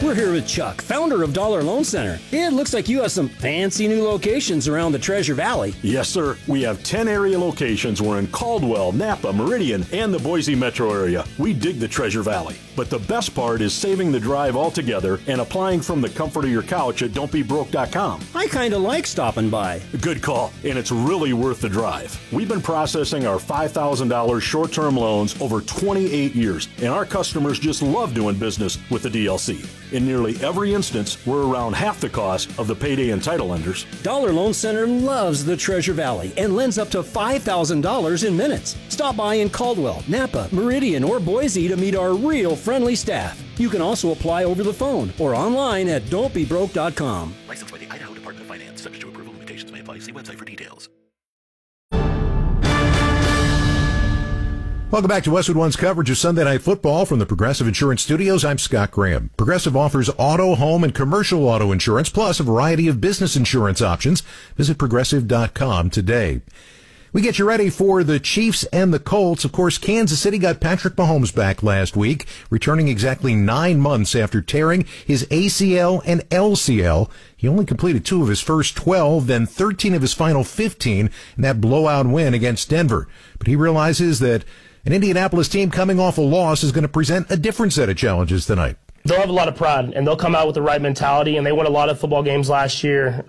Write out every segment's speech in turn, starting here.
We're here with Chuck, founder of Dollar Loan Center. It looks like you have some fancy new locations around the Treasure Valley. Yes, sir. We have 10 area locations. We're in Caldwell, Napa, Meridian, and the Boise metro area. We dig the Treasure Valley. But the best part is saving the drive altogether and applying from the comfort of your couch at don'tbebroke.com. I kind of like stopping by. Good call, and it's really worth the drive. We've been processing our $5,000 short-term loans over 28 years, and our customers just love doing business with the DLC. In nearly every instance, we're around half the cost of the payday and title lenders. Dollar Loan Center loves the Treasure Valley and lends up to $5,000 in minutes. Stop by in Caldwell, Napa, Meridian, or Boise to meet our real friendly staff. You can also apply over the phone or online at don'tbebroke.com. Licensed by the Idaho Department of Finance. Subject to approval. Limitations may apply. See website for details. Welcome back to Westwood One's coverage of Sunday Night Football from the Progressive Insurance Studios. I'm Scott Graham. Progressive offers auto, home, and commercial auto insurance, plus a variety of business insurance options. Visit Progressive.com today. We get you ready for the Chiefs and the Colts. Of course, Kansas City got Patrick Mahomes back last week, returning exactly 9 months after tearing his ACL and LCL. He only completed 2 of his first 12, then 13 of his final 15 in that blowout win against Denver. But he realizes that an Indianapolis team coming off a loss is going to present a different set of challenges tonight. They'll have a lot of pride, and they'll come out with the right mentality, and they won a lot of football games last year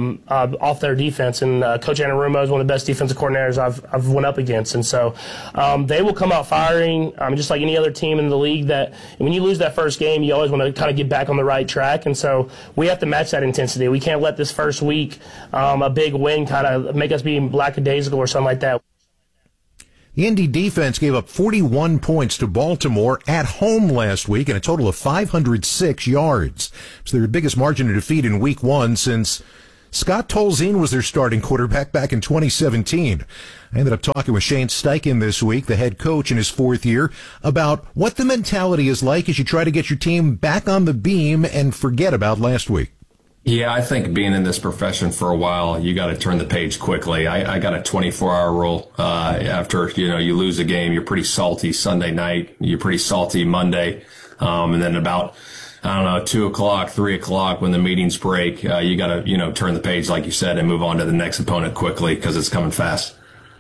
off their defense. And Coach Anarumo is one of the best defensive coordinators I've went up against. And so they will come out firing, just like any other team in the league. That when you lose that first game, you always want to kind of get back on the right track. And so we have to match that intensity. We can't let this first week, a big win, kind of make us be lackadaisical or something like that. The Indy defense gave up 41 points to Baltimore at home last week and a total of 506 yards. It's their biggest margin of defeat in week 1 since Scott Tolzien was their starting quarterback back in 2017. I ended up talking with Shane Steichen this week, the head coach in his 4th year, about what the mentality is like as you try to get your team back on the beam and forget about last week. Yeah, I think being in this profession for a while, you got to turn the page quickly. I got a 24-hour rule. After, you lose a game, you're pretty salty Sunday night. You're pretty salty Monday. And then about, 2 o'clock, 3 o'clock when the meetings break, you got to, turn the page, like you said, and move on to the next opponent quickly because it's coming fast.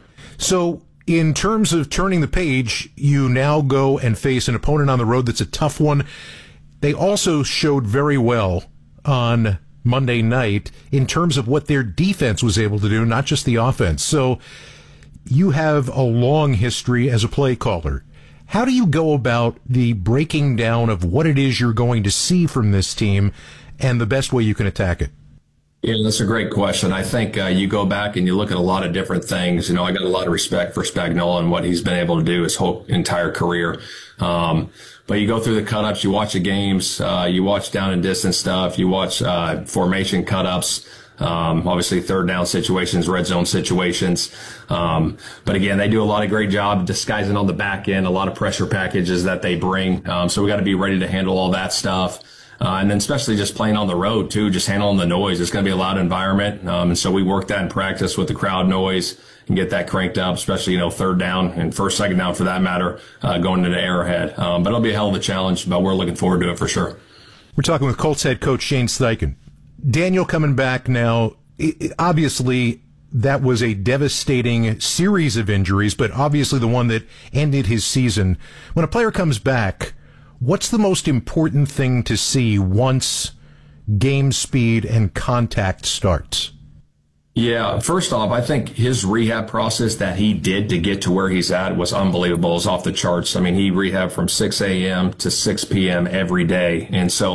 So in terms of turning the page, you now go and face an opponent on the road that's a tough one. They also showed very well on Monday night in terms of what their defense was able to do, not just the offense. So you have a long history as a play caller. How do you go about the breaking down of what it is you're going to see from this team and the best way you can attack it? Yeah, that's a great question. I think you go back and you look at a lot of different things. I got a lot of respect for Spagnuolo and what he's been able to do his whole entire career. But you go through the cut-ups, you watch the games, you watch down and distance stuff, you watch formation cut-ups, obviously third down situations, red zone situations. But again, they do a lot of great job disguising on the back end, a lot of pressure packages that they bring. So we got to be ready to handle all that stuff. And then especially just playing on the road, too, just handling the noise. It's going to be a loud environment. And so we work that in practice with the crowd noise and get that cranked up, especially, third down and first, second down for that matter, going into Arrowhead. But it'll be a hell of a challenge, but we're looking forward to it for sure. We're talking with Colts head coach Shane Steichen. Daniel coming back now, obviously that was a devastating series of injuries, but obviously the one that ended his season. When a player comes back, what's the most important thing to see once game speed and contact starts? Yeah, first off, I think his rehab process that he did to get to where he's at was unbelievable. It was off the charts. I mean, he rehabbed from 6 a.m. to 6 p.m. every day. And so,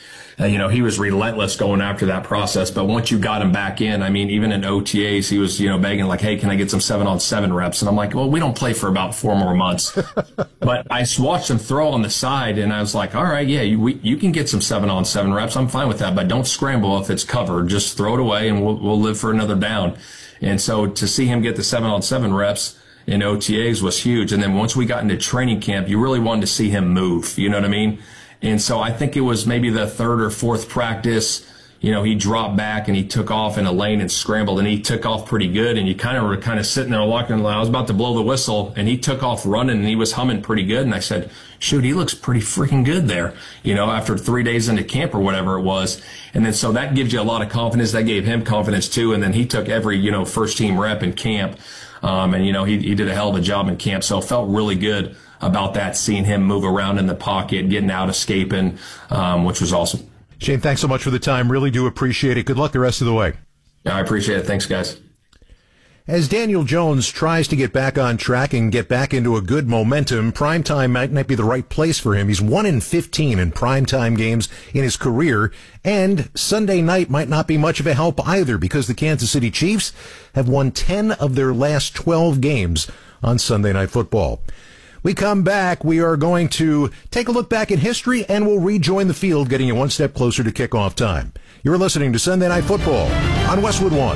he was relentless going after that process. But once you got him back in, I mean, even in OTAs, he was, begging like, hey, can I get some 7-on-7 reps? And I'm like, well, we don't play for about 4 more months. But I watched him throw on the side, and I was like, all right, yeah, you can get some 7-on-7 reps. I'm fine with that, but don't scramble if it's covered. Just throw it away, and we'll live for another down. And so to see him get the 7-on-7 reps in OTAs was huge. And then once we got into training camp, you really wanted to see him move. You know what I mean? And so I think it was maybe the third or fourth practice, he dropped back and he took off in a lane and scrambled, and he took off pretty good. And you were sitting there looking. I was about to blow the whistle, and he took off running, and he was humming pretty good. And I said, shoot, he looks pretty freaking good there, after 3 days into camp or whatever it was. And then so that gives you a lot of confidence. That gave him confidence too. And then he took every, first team rep in camp. And he did a hell of a job in camp. So it felt really good about that, seeing him move around in the pocket, getting out, escaping, which was awesome. Shane, thanks so much for the time. Really do appreciate it. Good luck the rest of the way. Yeah, I appreciate it. Thanks, guys. As Daniel Jones tries to get back on track and get back into a good momentum, primetime might not be the right place for him. He's 1-15 in primetime games in his career, and Sunday night might not be much of a help either because the Kansas City Chiefs have won 10 of their last 12 games on Sunday Night Football. We come back, we are going to take a look back in history, and we'll rejoin the field, getting you one step closer to kickoff time. You're listening to Sunday Night Football on Westwood One.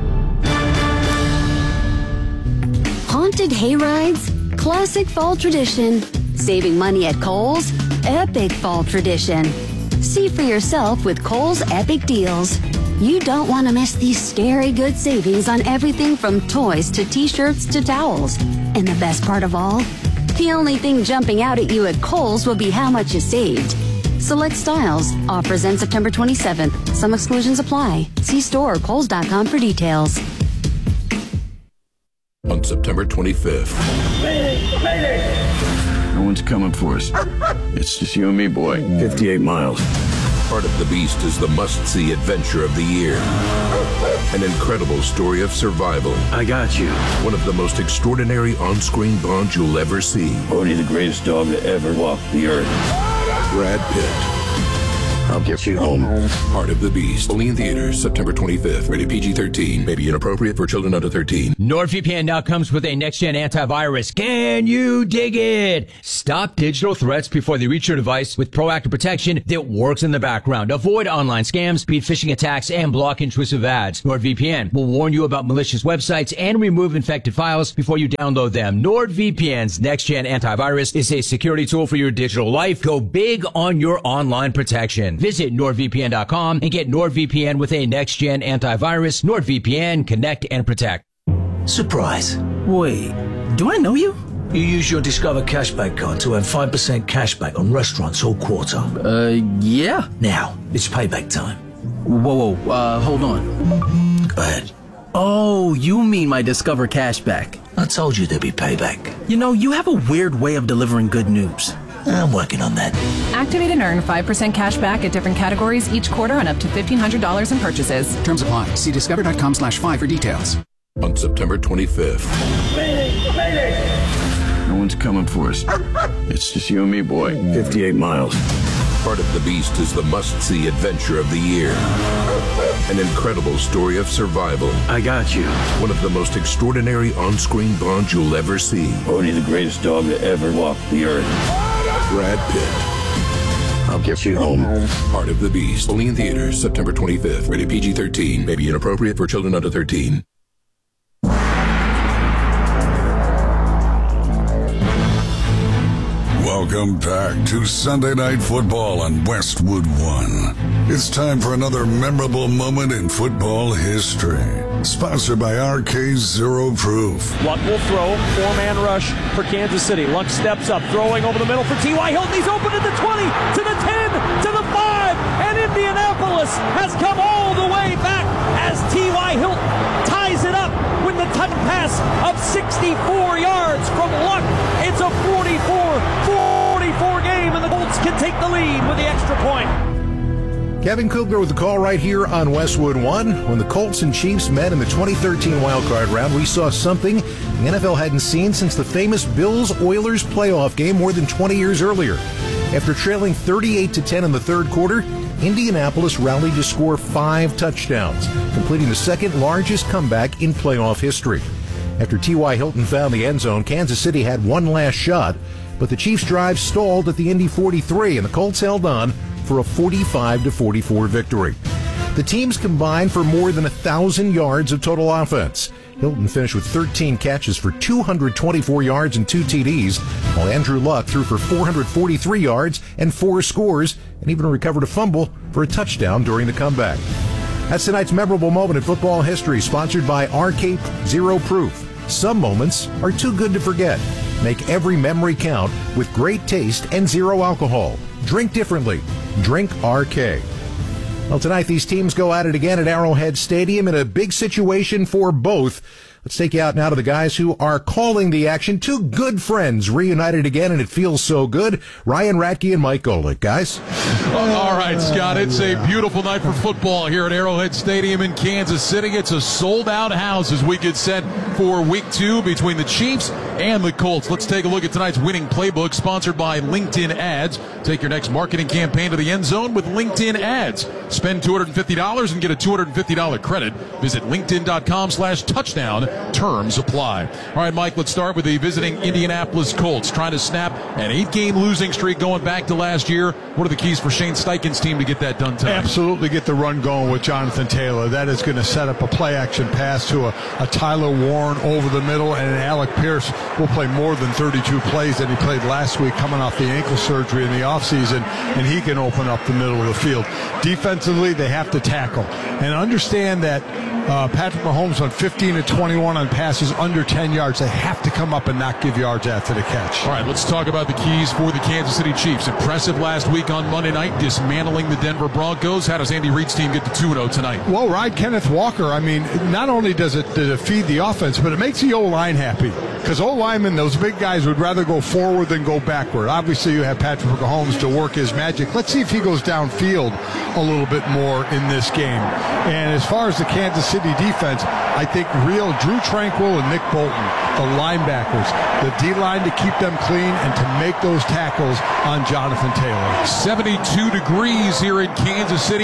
Haunted hayrides, classic fall tradition. Saving money at Kohl's, epic fall tradition. See for yourself with Kohl's Epic Deals. You don't want to miss these scary good savings on everything from toys to t-shirts to towels. And the best part of all? The only thing jumping out at you at Kohl's will be how much you saved. Select styles. Offers end September 27th. Some exclusions apply. See store or Kohls.com for details. On September 25th. No one's coming for us. It's just you and me, boy. 58 miles. Part of the Beast is the must-see adventure of the year. An incredible story of survival. I got you. One of the most extraordinary on-screen bonds you'll ever see. Bodie, the greatest dog to ever walk the earth. Brad Pitt. I'll get you home. Part of the Beast. Only in theaters September 25th. Rated PG-13. May be inappropriate for children under 13. NordVPN now comes with a next-gen antivirus. Can you dig it? Stop digital threats before they reach your device with proactive protection that works in the background. Avoid online scams, beat phishing attacks, and block intrusive ads. NordVPN will warn you about malicious websites and remove infected files before you download them. NordVPN's next-gen antivirus is a security tool for your digital life. Go big on your online protection. Visit NordVPN.com and get NordVPN with a next-gen antivirus. NordVPN, connect and protect. Surprise. Wait, do I know you? You use your Discover Cashback card to earn 5% cashback on restaurants all quarter. Yeah. Now, it's payback time. Whoa, hold on. Go ahead. Oh, you mean my Discover Cashback. I told you there'd be payback. You have a weird way of delivering good news. I'm working on that. Activate and earn 5% cash back at different categories each quarter on up to $1,500 in purchases. Terms apply. See discover.com/5 for details. On September 25th. No one's coming for us. It's just you and me, boy. 58 miles. Part of the Beast is the must-see adventure of the year. An incredible story of survival. I got you. One of the most extraordinary on-screen bonds you'll ever see. Bodie, the greatest dog to ever walk the earth. Brad Pitt. I'll get you home. Part of the Beast. Only in theaters September 25th. Rated PG-13. May be inappropriate for children under 13. Welcome back to Sunday Night Football on Westwood One. It's time for another memorable moment in football history. Sponsored by RK Zero Proof. Luck will throw. Four-man rush for Kansas City. Luck steps up, throwing over the middle for T.Y. Hilton. He's open at the 20, to the 10, to the 5, and Indianapolis has come all the way back as T.Y. Hilton ties it up with the touch pass of 64 yards from Luck. It's a 44 game, and the Colts can take the lead with the extra point. Kevin Kugler with the call right here on Westwood One. When the Colts and Chiefs met in the 2013 wildcard round, we saw something the NFL hadn't seen since the famous Bills-Oilers playoff game more than 20 years earlier. After trailing 38-10 in the third quarter, Indianapolis rallied to score 5 touchdowns, completing the second largest comeback in playoff history. After T.Y. Hilton found the end zone, Kansas City had one last shot, but the Chiefs' drive stalled at the Indy 43, and the Colts held on for a 45-44 victory. The teams combined for more than 1,000 yards of total offense. Hilton finished with 13 catches for 224 yards and 2 TDs, while Andrew Luck threw for 443 yards and 4 scores, and even recovered a fumble for a touchdown during the comeback. That's tonight's memorable moment in football history, sponsored by Arcade Zero Proof. Some moments are too good to forget. Make every memory count with great taste and zero alcohol. Drink differently. Drink RK. Well, tonight these teams go at it again at Arrowhead Stadium in a big situation for both. Let's take you out now to the guys who are calling the action. Two good friends reunited again, and it feels so good. Ryan Ratke and Mike Golick. Guys? All right, Scott, it's a beautiful night for football here at Arrowhead Stadium in Kansas City. It's a sold-out house as we get set for Week 2 between the Chiefs and the Colts. Let's take a look at tonight's winning playbook, sponsored by LinkedIn Ads. Take your next marketing campaign to the end zone with LinkedIn Ads. Spend $250 and get a $250 credit. Visit linkedin.com/touchdown. Terms apply. All right, Mike, let's start with the visiting Indianapolis Colts, trying to snap an 8-game losing streak going back to last year. What are the keys for Shane Steichen's team to get that done tonight? Absolutely get the run going with Jonathan Taylor. That is going to set up a play-action pass to a Tyler Warren over the middle, and Alec Pierce will play more than 32 plays than he played last week, coming off the ankle surgery in the offseason, and he can open up the middle of the field. Defensively, they have to tackle. And understand that Patrick Mahomes on 15 of 21 on passes under 10 yards. They have to come up and not give yards after the catch. All right, let's talk about the keys for the Kansas City Chiefs. Impressive last week on Monday night, dismantling the Denver Broncos. How does Andy Reid's team get to 2-0 tonight? Well, ride Kenneth Walker. I mean, not only does it feed the offense, but it makes the O-line happy. Because O-linemen, those big guys, would rather go forward than go backward. Obviously, you have Patrick Mahomes to work his magic. Let's see if he goes downfield a little bit more in this game. And as far as the Kansas City defense, I think real Drew Tranquill and Nick Bolton, the linebackers, the D-line to keep them clean and to make those tackles on Jonathan Taylor. 72 degrees here in Kansas City,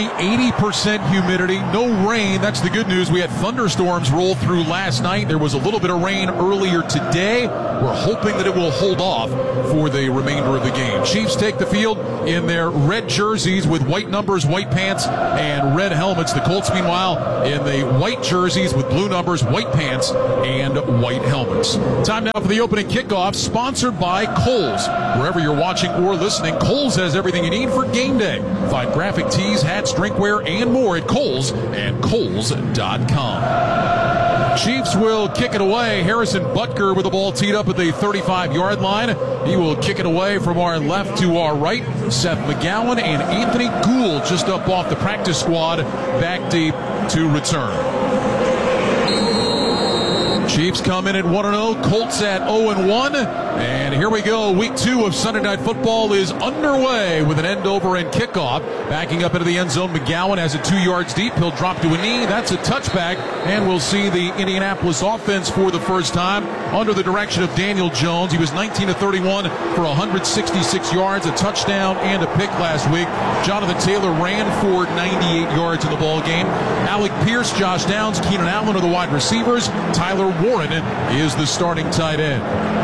80% humidity, no rain. That's the good news. We had thunderstorms roll through last night. There was a little bit of rain earlier today. We're hoping that it will hold off for the remainder of the game. Chiefs take the field in their red jerseys with white numbers, white pants, and red helmets. The Colts, meanwhile, in the white jerseys with blue numbers, white pants, and white helmets. Time now for the opening kickoff, sponsored by Kohl's. Wherever you're watching or listening, Kohl's has everything you need for game day. Find graphic tees, hats, drinkware, and more at Kohl's and Kohl's.com. Chiefs will kick it away. Harrison Butker with the ball teed up at the 35-yard line. He will kick it away from our left to our right. Seth McGowan and Anthony Gould just up off the practice squad, back deep to return. Chiefs come in at 1-0, Colts at 0-1, and here we go. Week 2 of Sunday Night Football is underway with an end-over and kickoff. Backing up into the end zone, McGowan has it 2 yards deep. He'll drop to a knee. That's a touchback, and we'll see the Indianapolis offense for the first time under the direction of Daniel Jones. He was 19 of 31 for 166 yards, a touchdown, and a pick last week. Jonathan Taylor ran for 98 yards in the ball game. Alec Pierce, Josh Downs, Keenan Allen are the wide receivers. Tyler Warren is the starting tight end.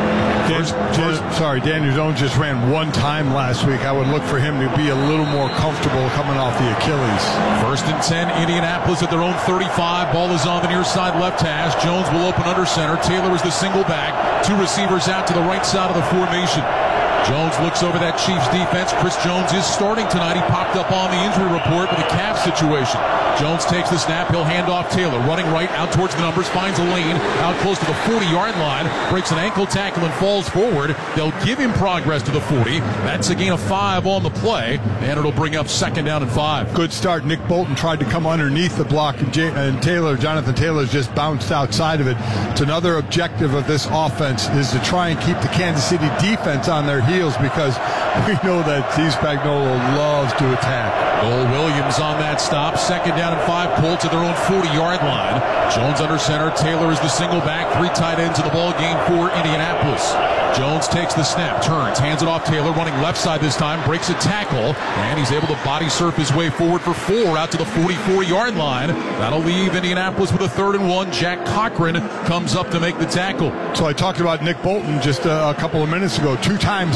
Daniel Jones just ran one time last week. I would look for him to be a little more comfortable coming off the Achilles. 1st and 10, Indianapolis at their own 35. Ball is on the near side left hash. Jones will open under center. Taylor is the single back. 2 receivers out to the right side of the formation. Jones looks over that Chiefs defense. Chris Jones is starting tonight. He popped up on the injury report with a calf situation. Jones takes the snap. He'll hand off Taylor. Running right out towards the numbers. Finds a lane out close to the 40-yard line. Breaks an ankle tackle and falls forward. They'll give him progress to the 40. That's a gain of 5 on the play. And it'll bring up 2nd down and 5. Good start. Nick Bolton tried to come underneath the block, and Jonathan Taylor's just bounced outside of it. It's another objective of this offense is to try and keep the Kansas City defense on their heels, because we know that Steve Spagnuolo loves to attack. Cole Williams on that stop. 2nd down and 5. Colts at their own 40-yard line. Jones under center. Taylor is the single back. 3 tight ends in the ball game for Indianapolis. Jones takes the snap, turns, hands it off Taylor, running left side this time, breaks a tackle, and he's able to body surf his way forward for 4 out to the 44-yard line. That'll leave Indianapolis with a 3rd and 1. Jack Cochran comes up to make the tackle. So I talked about Nick Bolton just a couple of minutes ago. 2 times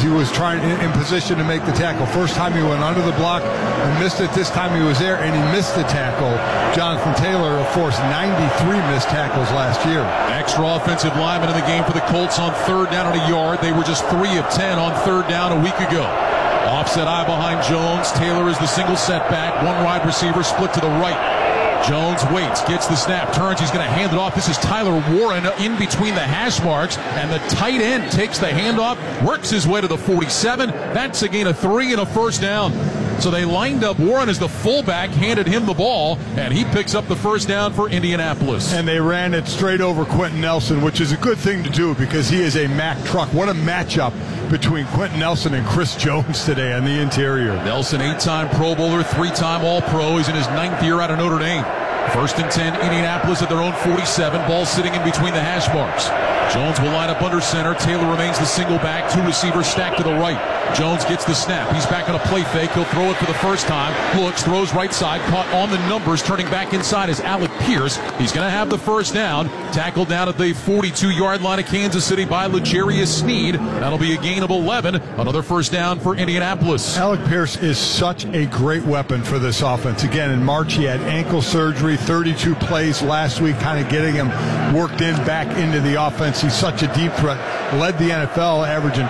he was trying in position to make the tackle. First time he went under the block and missed it. This time he was there and he missed the tackle. Jonathan Taylor, of course, 93 missed tackles last year. Extra offensive lineman in the game for the Colts on third down and a yard. They were just 3 of 10 on third down a week ago. Offset eye behind Jones. Taylor is the single setback. One wide receiver split to the right. Jones waits, gets the snap, turns, he's going to hand it off. This is Tyler Warren in between the hash marks, and the tight end takes the handoff, works his way to the 47. That's a gain of 3 and a first down. So they lined up Warren as the fullback, handed him the ball, and he picks up the first down for Indianapolis. And they ran it straight over Quentin Nelson, which is a good thing to do because he is a Mack truck. What a matchup between Quentin Nelson and Chris Jones today on the interior. Nelson, 8-time Pro Bowler, 3-time All-Pro. He's in his 9th year out of Notre Dame. First and 10, Indianapolis at their own 47. Ball sitting in between the hash marks. Jones will line up under center. Taylor remains the single back. 2 receivers stacked to the right. Jones gets the snap. He's back on a play fake. He'll throw it for the first time. Looks, throws right side. Caught on the numbers. Turning back inside is Alec Pierce. He's going to have the first down. Tackled down at the 42-yard line of Kansas City by L'Jarius Sneed. That'll be a gain of 11. Another first down for Indianapolis. Alec Pierce is such a great weapon for this offense. Again, in March, he had ankle surgery. 32 plays last week, kind of getting him worked in back into the offense. He's such a deep threat. Led the NFL, averaging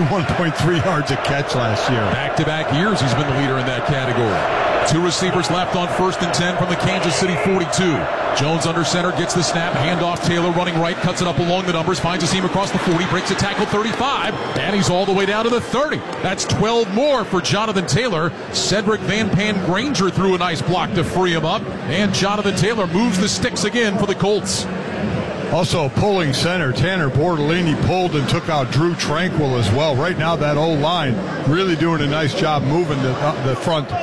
21.3 yards a catch last year. Back-to-back years, he's been the leader in that category. 2 receivers left on first and 10 from the Kansas City 42. Jones under center, gets the snap, handoff. Taylor running right, cuts it up along the numbers, finds a seam across the 40, breaks a tackle 35, and he's all the way down to the 30. That's 12 more for Jonathan Taylor. Cedric Van Pan Granger threw a nice block to free him up, and Jonathan Taylor moves the sticks again for the Colts. Also pulling center, Tanner Bortolini pulled and took out Drew Tranquil as well. Right now that O-line really doing a nice job moving the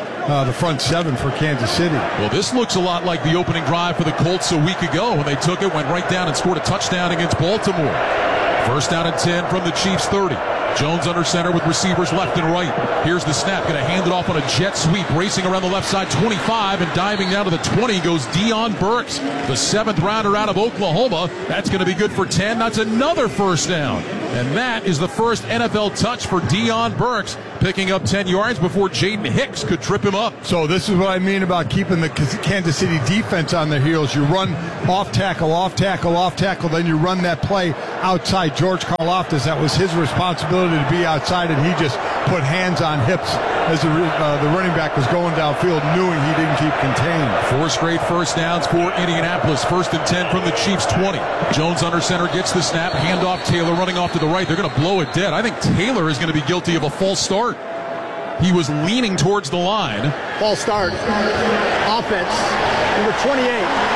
front 7 for Kansas City. Well, this looks a lot like the opening drive for the Colts a week ago when they took it, went right down and scored a touchdown against Baltimore. First down and 10 from the Chiefs 30. Jones under center with receivers left and right. Here's the snap, going to hand it off on a jet sweep, racing around the left side 25 and diving down to the 20 goes Deion Burks, the 7th rounder out of Oklahoma. That's going to be good for 10. That's another first down. And that is the first NFL touch for Deion Burks, picking up 10 yards before Jaden Hicks could trip him up. So this is what I mean about keeping the Kansas City defense on their heels. You run off tackle, then you run that play outside. George Karlaftis, that was his responsibility to be outside, and he just put hands on hips as the running back was going downfield, knowing he didn't keep contained. 4 straight first downs for Indianapolis. First and 10 from the Chiefs 20. Jones under center, gets the snap, handoff. Taylor running off to the right. They're going to blow it dead. I think Taylor is going to be guilty of a false start. He was leaning towards the line. False start. Offense. Number 28.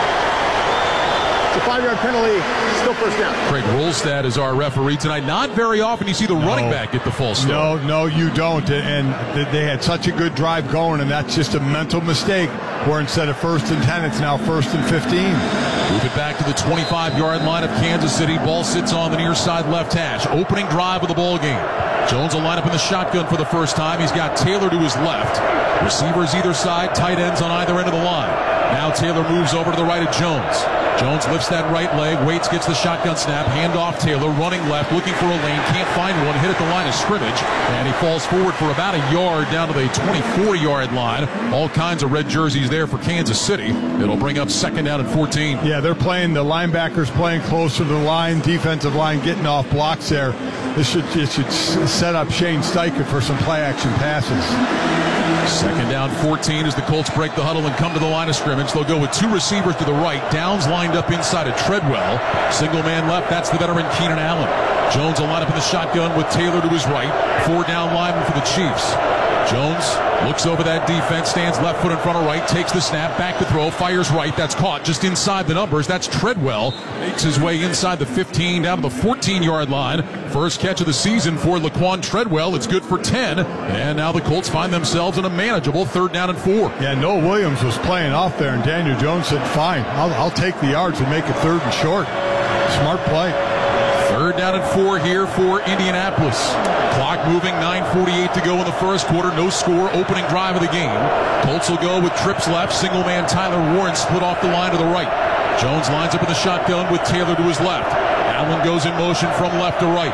It's a 5-yard penalty. Still first down. Craig Rolstad is our referee tonight. Not very often you see the running back get the false start. No, you don't. And they had such a good drive going, and that's just a mental mistake where instead of first and 10, it's now first and 15. Move it back to the 25-yard line of Kansas City. Ball sits on the near side left hash. Opening drive of the ball game. Jones will line up in the shotgun for the first time. He's got Taylor to his left. Receivers either side, tight ends on either end of the line. Now Taylor moves over to the right of Jones. Jones lifts that right leg, waits, gets the shotgun snap, handoff Taylor, running left, looking for a lane, can't find one, hit at the line of scrimmage, and he falls forward for about a yard down to the 24-yard line. All kinds of red jerseys there for Kansas City. It'll bring up second down and 14. Yeah, they're playing, the linebackers playing closer to the line, defensive line getting off blocks there. It should set up Shane Steichen for some play-action passes. Second down 14 as the Colts break the huddle and come to the line of scrimmage. They'll go with 2 receivers to the right. Downs lined up inside of Treadwell. Single man left. That's the veteran Keenan Allen. Jones will line up in the shotgun with Taylor to his right. 4 down linemen for the Chiefs. Jones looks over that defense, stands left foot in front of right, takes the snap, back to throw, fires right. That's caught just inside the numbers. That's Treadwell. Makes his way inside the 15 down to the 14-yard line. First catch of the season for Laquan Treadwell. It's good for 10. And now the Colts find themselves in a manageable 3rd down and 4. Yeah, Noah Williams was playing off there, and Daniel Jones said, fine, I'll take the yards and make it 3rd and short. Smart play. 3rd down and 4 here for Indianapolis. Clock moving, 9:48 to go in the first quarter. No score, opening drive of the game. Colts will go with trips left. Single man Tyler Warren split off the line to the right. Jones lines up in the shotgun with Taylor to his left. Allen goes in motion from left to right.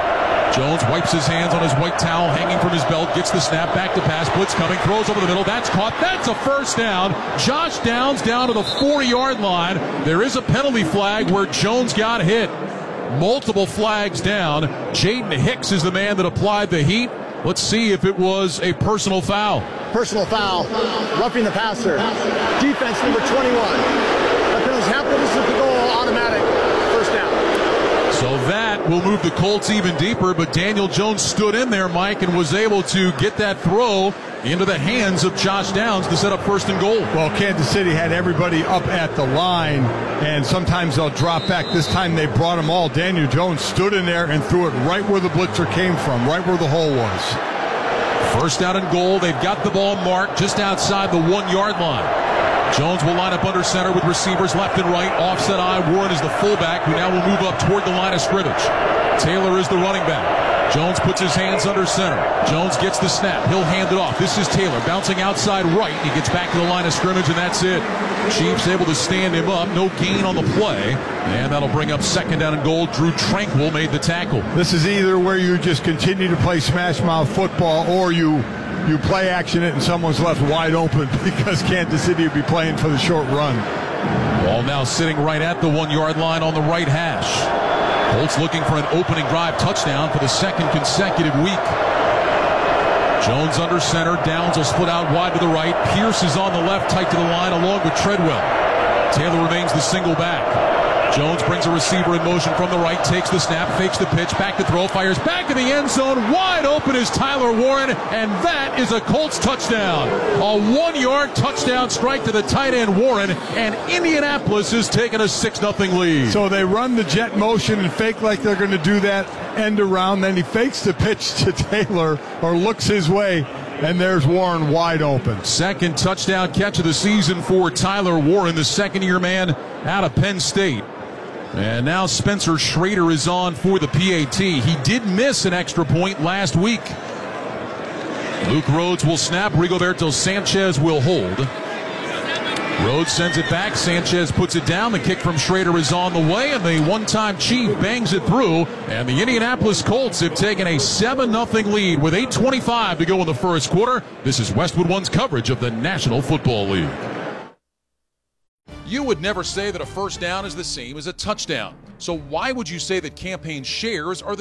Jones wipes his hands on his white towel hanging from his belt, gets the snap, back to pass, blitz coming, throws over the middle, that's caught, that's a first down. Josh Downs down to the 40-yard line. There is a penalty flag where Jones got hit. Multiple flags down. Jaden Hicks is the man that applied the heat. Let's see if it was a personal foul. Personal foul, roughing the passer. Defense number 21. That penalty's happened. This is the goal, automatic. First down. So that will move the Colts even deeper, but Daniel Jones stood in there, Mike, and was able to get that throw into the hands of Josh Downs to set up 1st and goal. Well, Kansas City had everybody up at the line, and sometimes they'll drop back. This time they brought them all. Daniel Jones stood in there and threw it right where the blitzer came from, right where the hole was. 1st down and goal. They've got the ball marked just outside the 1-yard line. Jones will line up under center with receivers left and right. Offset eye. Warren is the fullback, who now will move up toward the line of scrimmage. Taylor is the running back. Jones puts his hands under center. Jones gets the snap. He'll hand it off. This is Taylor bouncing outside right. He gets back to the line of scrimmage, and that's it. Chiefs able to stand him up. No gain on the play. And that'll bring up 2nd down and goal. Drew Tranquill made the tackle. This is either where you just continue to play smash mouth football, or you play action it and someone's left wide open, because Kansas City will be playing for the short run. Ball now sitting right at the 1-yard line on the right hash. Colts looking for an opening drive touchdown for the 2nd consecutive week. Jones under center. Downs will split out wide to the right. Pierce is on the left, tight to the line, along with Treadwell. Taylor remains the single back. Jones brings a receiver in motion from the right, takes the snap, fakes the pitch, back to throw, fires back in the end zone. Wide open is Tyler Warren, and that is a Colts touchdown. A 1-yard touchdown strike to the tight end Warren, and Indianapolis is taking a 6-0 lead. So they run the jet motion and fake like they're going to do that end around. Then he fakes the pitch to Taylor, or looks his way, and there's Warren wide open. 2nd touchdown catch of the season for Tyler Warren, the 2nd-year man out of Penn State. And now Spencer Schrader is on for the PAT. He did miss an extra point last week. Luke Rhodes will snap. Rigoberto Sanchez will hold. Rhodes sends it back. Sanchez puts it down. The kick from Schrader is on the way, and the one-time Chief bangs it through. And the Indianapolis Colts have taken a 7-0 lead with 8:25 to go in the 1st quarter. This is Westwood One's coverage of the National Football League. You would never say that a first down is the same as a touchdown. So why would you say that campaign shares are the